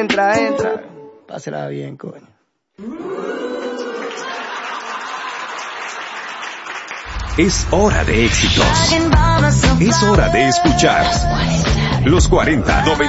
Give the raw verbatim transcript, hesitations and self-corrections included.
entra, entra. Pásela bien, coño. Es hora de éxitos. Es hora de escuchar Los cuarenta.